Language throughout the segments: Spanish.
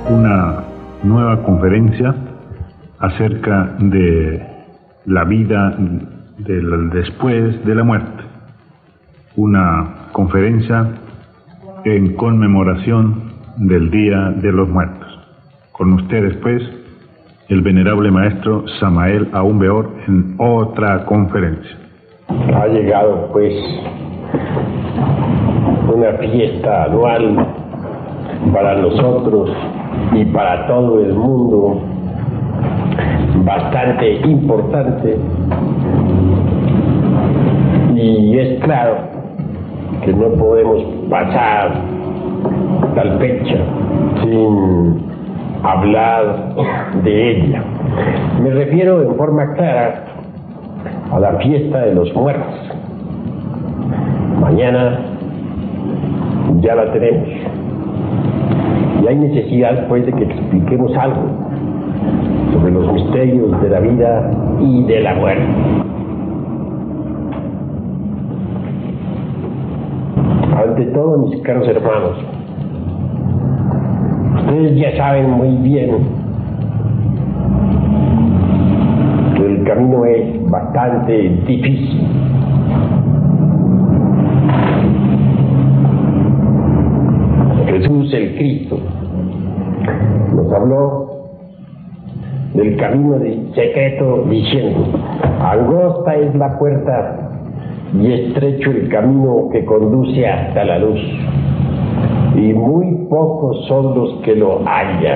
una nueva conferencia acerca de la vida después de la muerte. Una conferencia en conmemoración del Día de los Muertos. Con ustedes, pues, el venerable maestro Samael Aún Weor en otra conferencia. Ha llegado, pues, una fiesta anual para nosotros y para todo el mundo, bastante importante, y es claro que no podemos pasar tal fecha sin hablar de ella. Me refiero en forma clara a la fiesta de los muertos. Mañana ya la tenemos y hay necesidad, pues, de que expliquemos algo sobre los misterios de la vida y de la muerte. Ante todo, mis caros hermanos, ustedes ya saben muy bien que el camino es bastante difícil. Jesús el Cristo nos habló del camino secreto diciendo: angosta es la puerta y estrecho el camino que conduce hasta la luz, y muy pocos son los que lo hallan.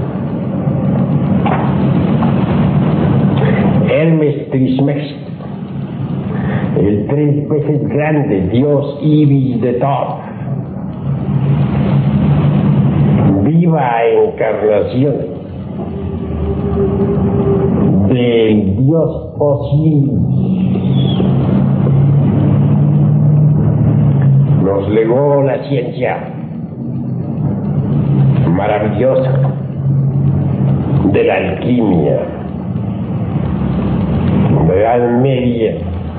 Hermes Trismegisto, el 3 veces grande dios Ibis de Thoth, viva encarnación del dios Osiris, nos legó la ciencia maravillosa de la alquimia, de la Edad Media,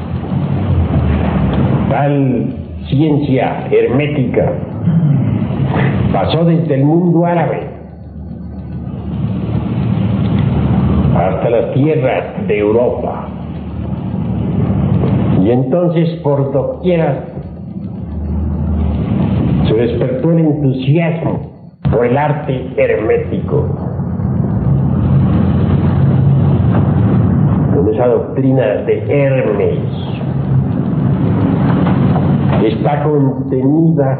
tal ciencia hermética pasó desde el mundo árabe hasta las tierras de Europa, y entonces por doquiera se despertó el entusiasmo por el arte hermético, con esa doctrina de Hermes está contenida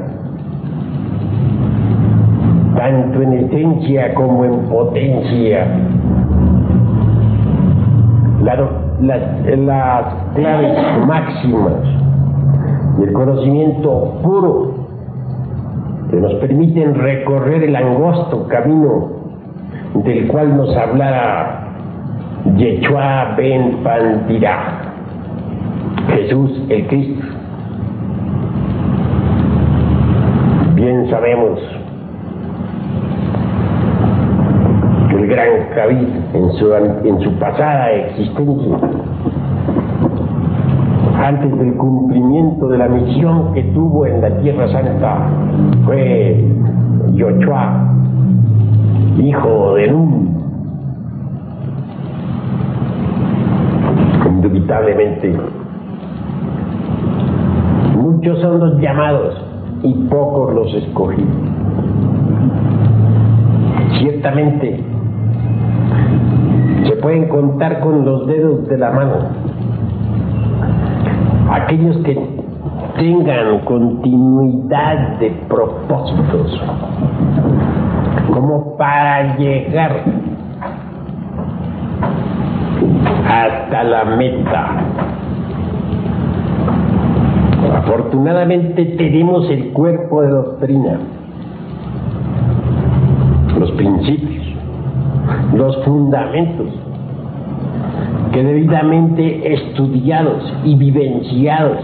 tanto en esencia como en potencia las claves máximas y el conocimiento puro que nos permiten recorrer el angosto camino del cual nos hablara Yeshua ben Pandirá, Jesús el Cristo. Bien sabemos que el gran Javid en su pasada existencia, antes del cumplimiento de la misión que tuvo en la Tierra Santa, fue Yoshua, hijo de Nun. Indubitablemente, muchos son los llamados y pocos los escogidos. Ciertamente, se pueden contar con los dedos de la mano aquellos que tengan continuidad de propósitos como para llegar hasta la meta. Afortunadamente tenemos el cuerpo de doctrina, los principios, los fundamentos que debidamente estudiados y vivenciados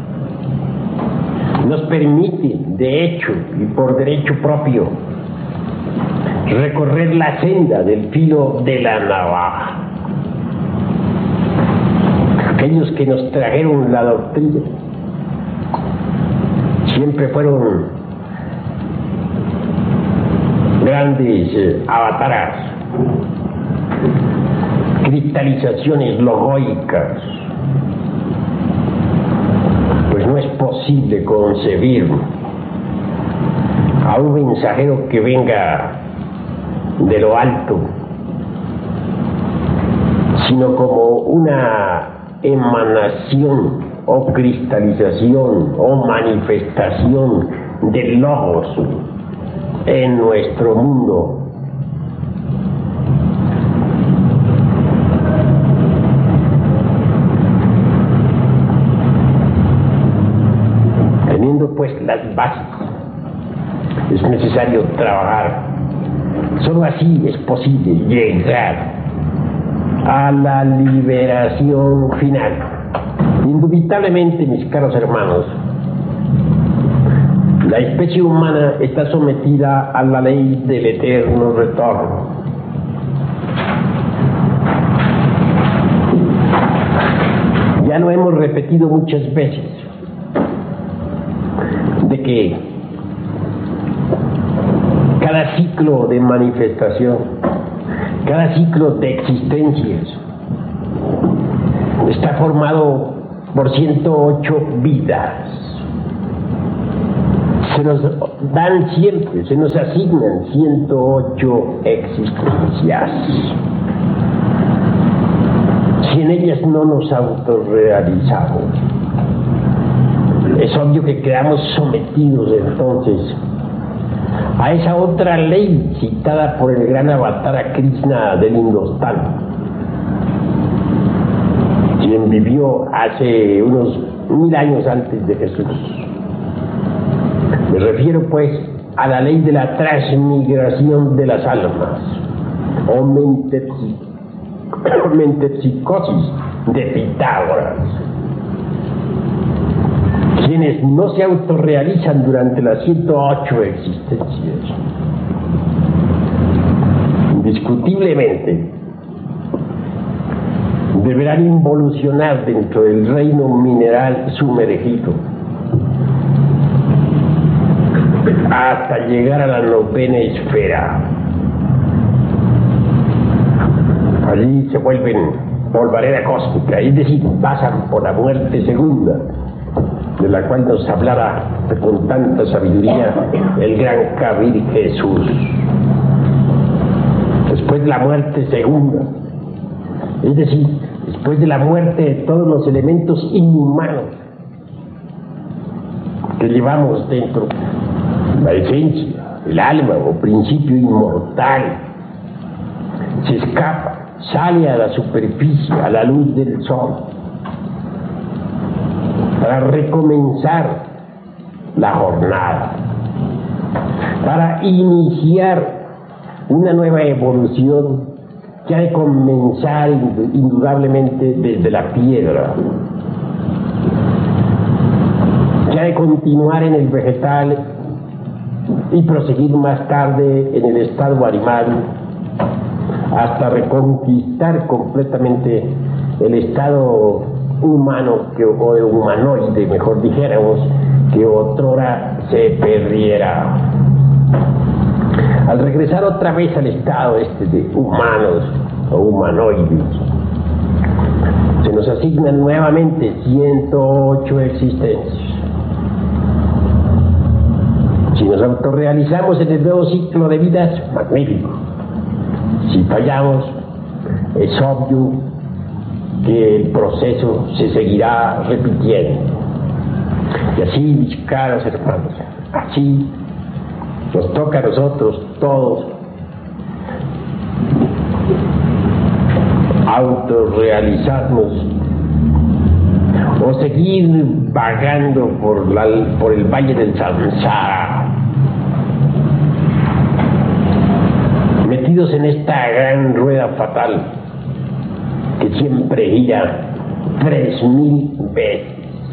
nos permiten, de hecho y por derecho propio, recorrer la senda del filo de la navaja. Aquellos que nos trajeron la doctrina siempre fueron grandes avataras, cristalizaciones logoicas, pues no es posible concebir a un mensajero que venga de lo alto, sino como una emanación o cristalización o manifestación del logos en nuestro mundo. Teniendo pues las bases, es necesario trabajar. Solo así es posible llegar a la liberación final. Indubitablemente, mis caros hermanos, la especie humana está sometida a la ley del eterno retorno. Ya lo hemos repetido muchas veces, de que cada ciclo de manifestación, cada ciclo de existencias está formado por 108 vidas. Se nos dan siempre, se nos asignan 108 existencias. Si en ellas no nos autorrealizamos, es obvio que quedamos sometidos entonces a esa otra ley citada por el gran avatar Krishna del Indostán, quien vivió hace unos 1000 años antes de Jesús. Me refiero pues a la ley de la transmigración de las almas, o metempsicosis de Pitágoras. Quienes no se autorrealizan durante las 108 existencias, indiscutiblemente deberán involucionar dentro del reino mineral sumergido hasta llegar a la novena esfera. Allí se vuelven polvareda cósmica, es decir, pasan por la muerte segunda, de la cual nos hablara con tanta sabiduría el gran Kabir Jesús. Después de la muerte segunda, es decir, después de la muerte de todos los elementos inhumanos que llevamos dentro, la esencia, el alma o principio inmortal, se escapa, sale a la superficie, a la luz del sol, para recomenzar la jornada, para iniciar una nueva evolución que ha de comenzar indudablemente desde la piedra, que ha de continuar en el vegetal y proseguir más tarde en el estado animal, hasta reconquistar completamente el estado humano, o de humanoide, mejor dijéramos, que otrora se perdiera. Al regresar otra vez al estado de humanos o humanoides, se nos asignan nuevamente 108 existencias. Si nos autorrealizamos en el nuevo ciclo de vidas, magnífico. Si fallamos, es obvio que el proceso se seguirá repitiendo. Y así, mis caros hermanos, así nos toca a nosotros todos autorrealizarnos o seguir vagando por el valle del samsara, metidos en esta gran rueda fatal que siempre gira 3000 veces.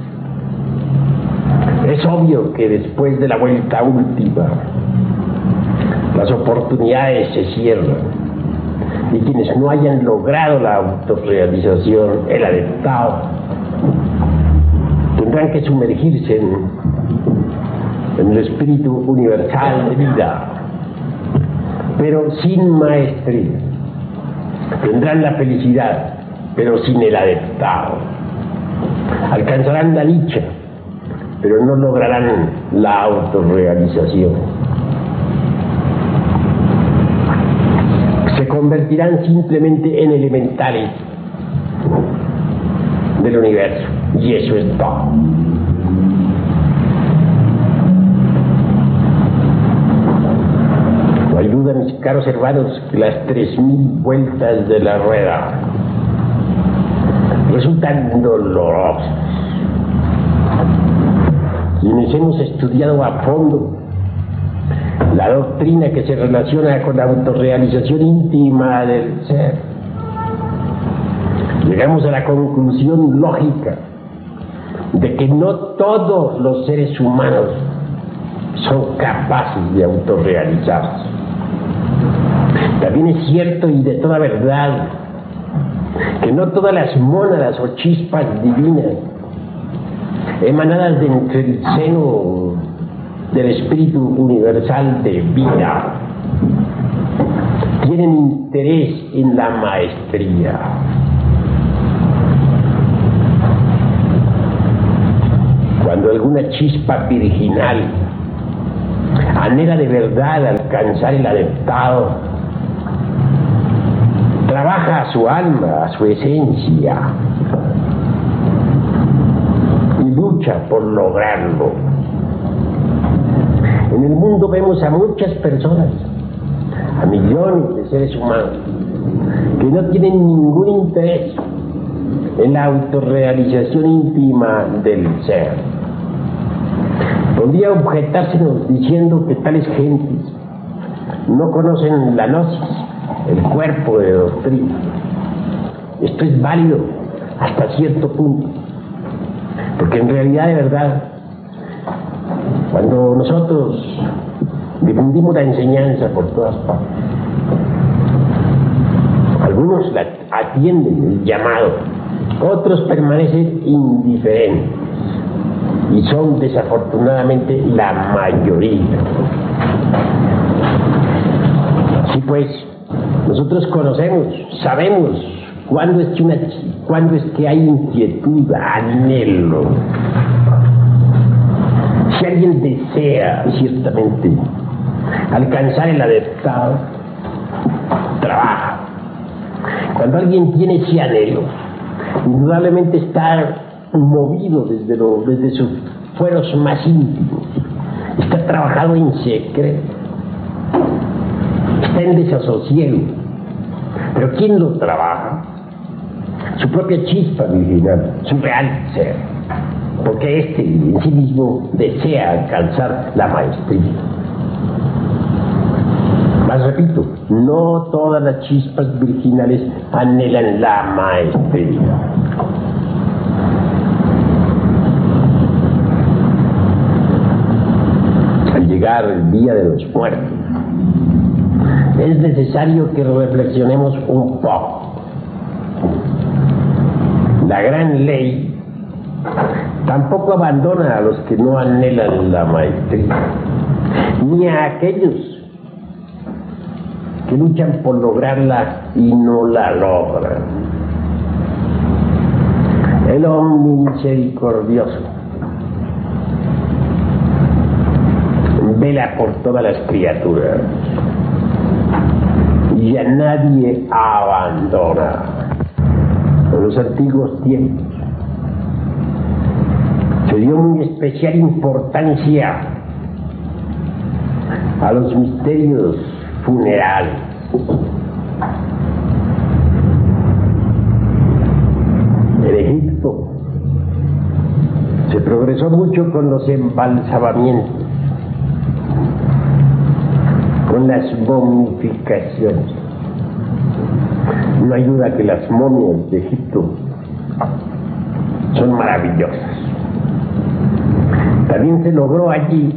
Es obvio que después de la vuelta última, las oportunidades se cierran y quienes no hayan logrado la autorrealización, el adeptado, tendrán que sumergirse en el espíritu universal de vida, pero sin maestría. Tendrán la felicidad, pero sin el adeptado. Alcanzarán la dicha, pero no lograrán la autorrealización. Se convertirán simplemente en elementales del universo, y eso es todo. No hay duda, mis caros hermanos, que las 3000 vueltas de la rueda resultan dolorosas. Quienes hemos estudiado a fondo la doctrina que se relaciona con la autorrealización íntima del ser, llegamos a la conclusión lógica de que no todos los seres humanos son capaces de autorrealizarse. También es cierto y de toda verdad que no todas las mónadas o chispas divinas emanadas de entre el seno del espíritu universal de vida tienen interés en la maestría. Cuando alguna chispa virginal anhela de verdad alcanzar el adeptado, trabaja a su alma, a su esencia, y lucha por lograrlo. En el mundo vemos a muchas personas, a millones de seres humanos, que no tienen ningún interés en la autorrealización íntima del ser. Podría objetársenos diciendo que tales gentes no conocen la gnosis, el cuerpo de doctrina. Esto es válido hasta cierto punto, porque en realidad, de verdad, cuando nosotros difundimos la enseñanza por todas partes, algunos la atienden el llamado, otros permanecen indiferentes, y son desafortunadamente la mayoría. Así pues, nosotros conocemos, sabemos cuándo es que hay inquietud, anhelo. Si alguien desea ciertamente alcanzar el adeptado, trabaja. Cuando alguien tiene ese anhelo, indudablemente está movido desde sus fueros más íntimos, está trabajado en secreto, está en desasosiego. Pero ¿quién lo trabaja? Su propia chispa virginal, su real ser, porque éste en sí mismo desea alcanzar la maestría. Mas repito, no todas las chispas virginales anhelan la maestría. Al llegar el día de los muertos, es necesario que reflexionemos un poco. La gran ley tampoco abandona a los que no anhelan la maestría, ni a aquellos que luchan por lograrla y no la logran. El omnimisericordioso vela por todas las criaturas y a nadie abandona. En los antiguos tiempos se dio muy especial importancia a los misterios funerales. En Egipto se progresó mucho con los embalsamamientos, con las momificaciones. No hay duda que las momias de Egipto son maravillosas. También se logró allí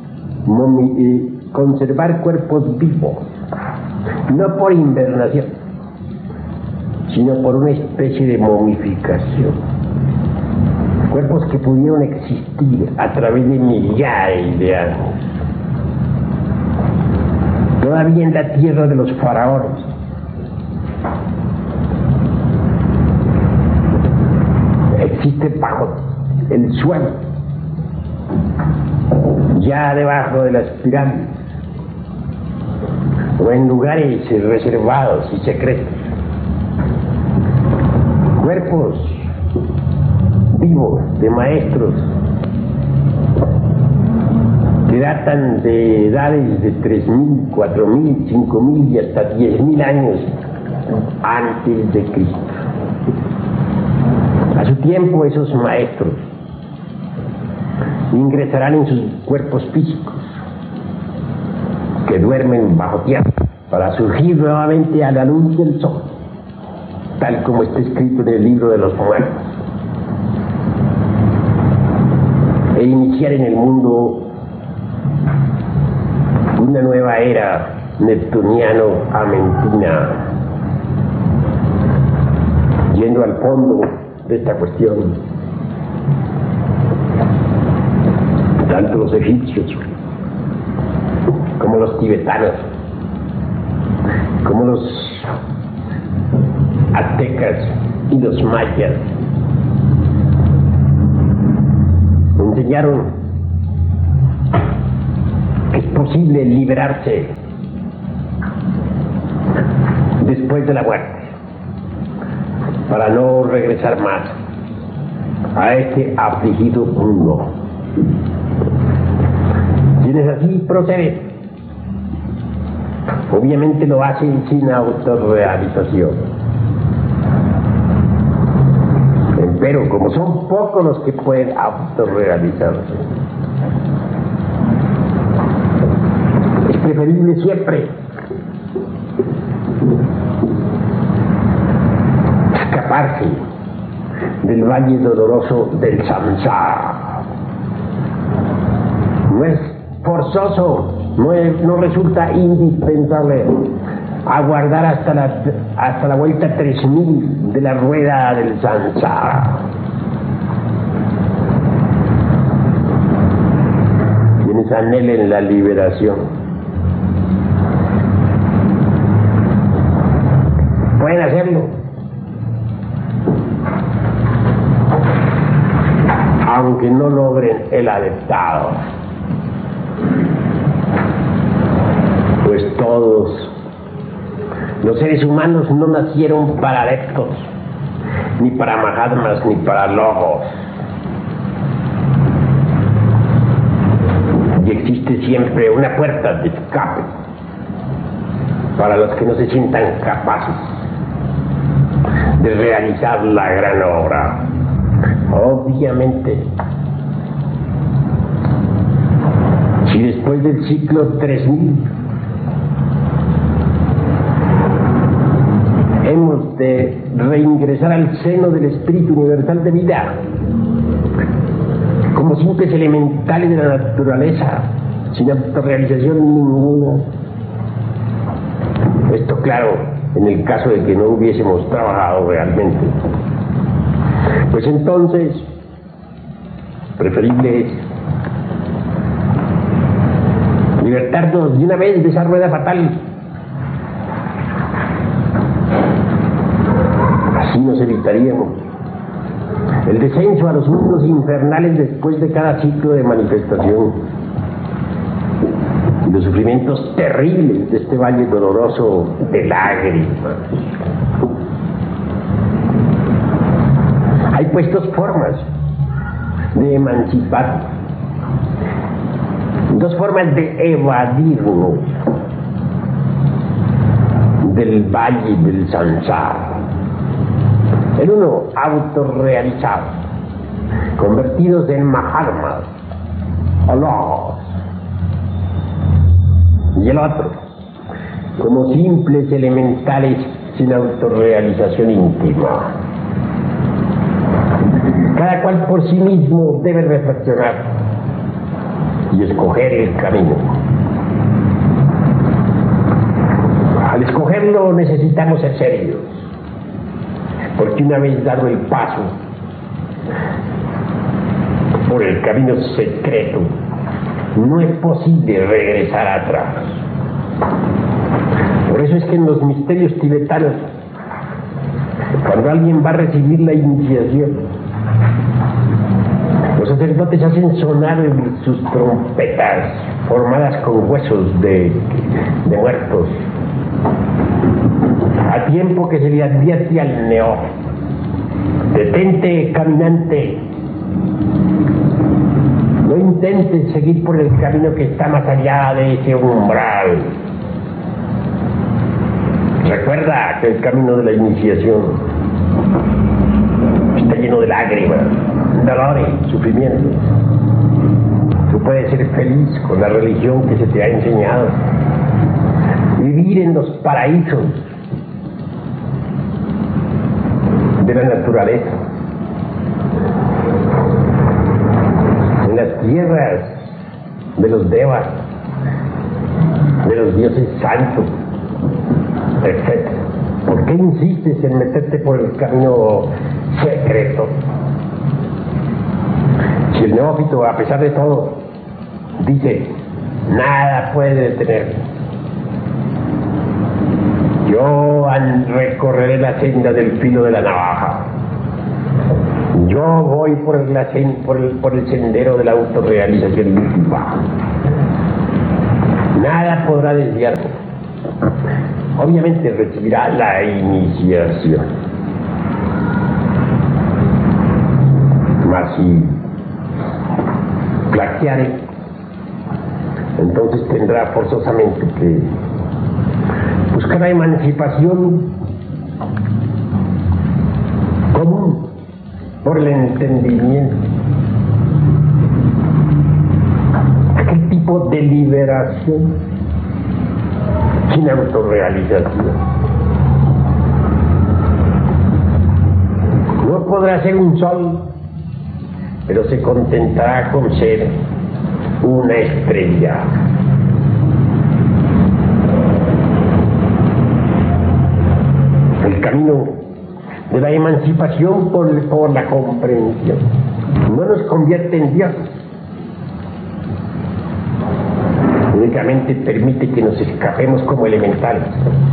conservar cuerpos vivos, no por invernación, sino por una especie de momificación. Cuerpos que pudieron existir a través de millares de años. todavía en la tierra de los faraones. Existe bajo el suelo, ya debajo de las pirámides, o en lugares reservados y secretos, cuerpos vivos de maestros que datan de edades de 3.000, 4.000, 5.000 y hasta 10.000 años antes de Cristo. A su tiempo esos maestros ingresarán en sus cuerpos físicos que duermen bajo tierra para surgir nuevamente a la luz del sol, tal como está escrito en el libro de los muertos, e iniciar en el mundo una nueva era neptuniano-amentina, yendo al fondo de esta cuestión. Tanto los egipcios como los tibetanos, como los aztecas y los mayas enseñaron que es posible liberarse después de la muerte para no regresar más a este afligido mundo. Quienes así proceden, obviamente lo hacen sin autorrealización. Pero como son pocos los que pueden autorrealizarse, es preferible siempre escaparse del valle doloroso del samsara. No es forzoso, no resulta indispensable aguardar hasta la vuelta 3000 de la rueda del samsara. Quienes anhelen la liberación pueden hacerlo, aunque no logren el adeptado, pues todos los seres humanos no nacieron para adeptos, ni para mahatmas, ni para logos. Y existe siempre una puerta de escape para los que no se sientan capaces de realizar la gran obra. Obviamente, si después del ciclo 3000 hemos de reingresar al seno del espíritu universal de vida como simples elementales de la naturaleza, sin autorrealización ninguna. Esto, claro, en el caso de que no hubiésemos trabajado realmente. Pues entonces, preferible es libertarnos de una vez de esa rueda fatal. Así nos evitaríamos el descenso a los mundos infernales después de cada ciclo de manifestación y los sufrimientos terribles de este valle doloroso de lágrimas. Hay pues dos formas de emancipar, dos formas de evadirnos del valle del samsara. El uno, autorrealizado, convertidos en mahatmas o logos, y el otro, como simples elementales sin autorrealización íntima. Cada cual por sí mismo debe reflexionar y escoger el camino. Al escogerlo necesitamos ser serios, porque una vez dado el paso por el camino secreto, no es posible regresar atrás. Por eso es que en los misterios tibetanos, cuando alguien va a recibir la iniciación, los sacerdotes hacen sonar sus trompetas formadas con huesos de muertos, a tiempo que se le advierte al neófito: detente, caminante, no intentes seguir por el camino que está más allá de ese umbral. Recuerda que el camino de la iniciación está lleno de lágrimas, dolores, sufrimientos. Tú puedes ser feliz con la religión que se te ha enseñado, vivir en los paraísos de la naturaleza, en las tierras de los devas, de los dioses santos, etc. ¿Por qué insistes en meterte por el camino secreto? Si el neófito, a pesar de todo, dice: nada puede detenerme, yo recorreré la senda del filo de la navaja, yo voy por el sendero de la autorrealización íntima, nada podrá desviarme. Obviamente recibirá la iniciación, mas si flaqueare, entonces tendrá forzosamente que buscar la emancipación común por el entendimiento, aquel tipo de liberación sin autorrealización. No podrá ser un sol, pero se contentará con ser una estrella. El camino de la emancipación por la comprensión no nos convierte en Dios, únicamente permite que nos escapemos como elementales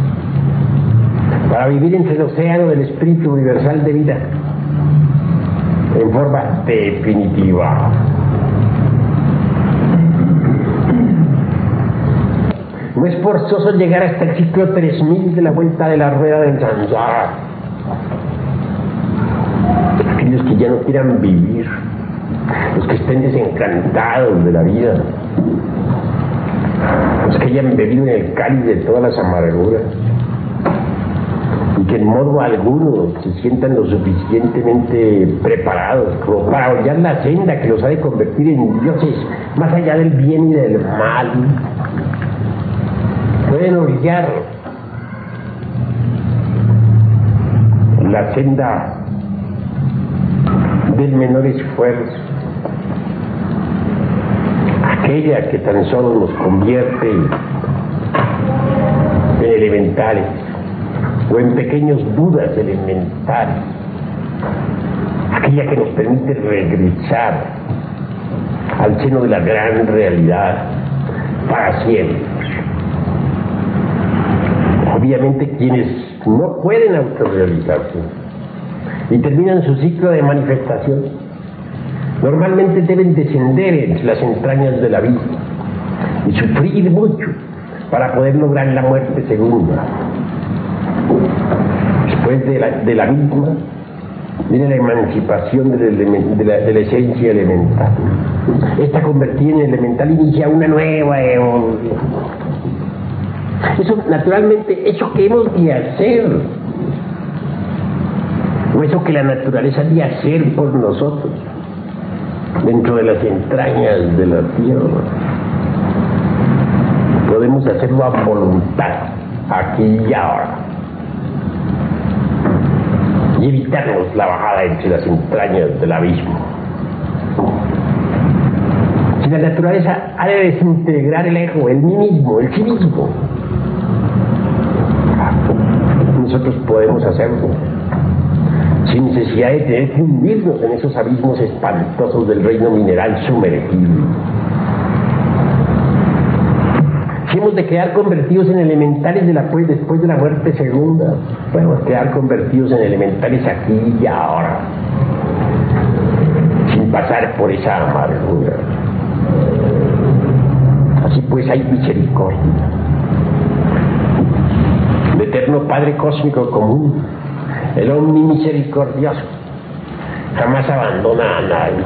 para vivir entre el océano del espíritu universal de vida en forma definitiva. No es forzoso llegar hasta el ciclo 3000 de la vuelta de la rueda del samsara. Aquellos que ya no quieran vivir, los que estén desencantados de la vida, los que hayan bebido en el cáliz de todas las amarguras y que en modo alguno se sientan lo suficientemente preparados como para hollar la senda que los ha de convertir en dioses más allá del bien y del mal, pueden hollar la senda del menor esfuerzo, aquella que tan solo nos convierte en elementales o en pequeños budas elementales, aquella que nos permite regresar al seno de la gran realidad para siempre. Obviamente quienes no pueden autorrealizarse y terminan su ciclo de manifestación, normalmente deben descender entre las entrañas de la vida y sufrir mucho para poder lograr la muerte segunda. Después de la misma viene la emancipación de la esencia elemental. Esta convertida en elemental inicia una nueva evolución. Eso, naturalmente, eso que hemos de hacer, o eso que la naturaleza ha de hacer por nosotros, dentro de las entrañas de la tierra, podemos hacerlo a voluntad, aquí y ahora, y evitarnos la bajada entre las entrañas del abismo. Si la naturaleza ha de desintegrar el ego, el mí mismo, el sí mismo, nosotros podemos hacerlo sin necesidad de tener que hundirnos en esos abismos espantosos del reino mineral sumergido. Si hemos de quedar convertidos en elementales después de la muerte segunda, podemos quedar convertidos en elementales aquí y ahora, sin pasar por esa amargura. Así pues hay misericordia. El eterno Padre cósmico común, el omnimisericordioso, jamás abandona a nadie.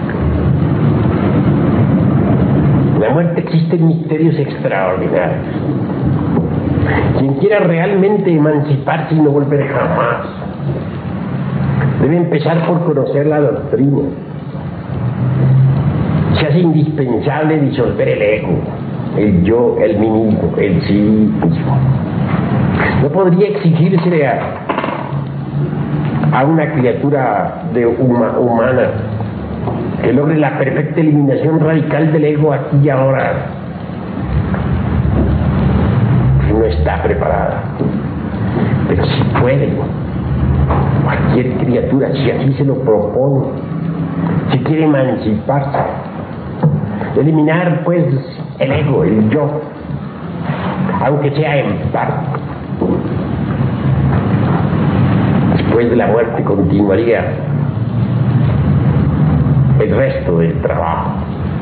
En la muerte existen misterios extraordinarios. Quien quiera realmente emanciparse y no volver jamás, debe empezar por conocer la doctrina. Se hace indispensable disolver el ego, el yo, el mí mismo, el sí mismo. No podría exigirse a una criatura humana que logre la perfecta eliminación radical del ego aquí y ahora. No está preparada, pero si puede, cualquier criatura, si así se lo propone, si quiere emanciparse, eliminar pues el ego, el yo, aunque sea en parte. Después de la muerte continuaría el resto del trabajo.